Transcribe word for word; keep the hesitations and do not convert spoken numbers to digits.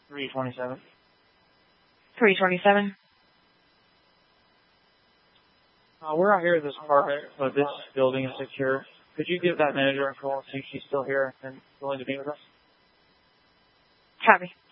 three twenty-seven. three twenty-seven. Uh, we're out here at this apartment, but this building is secure. Could you give that manager a call, see if she's still here and willing to meet with us? Copy.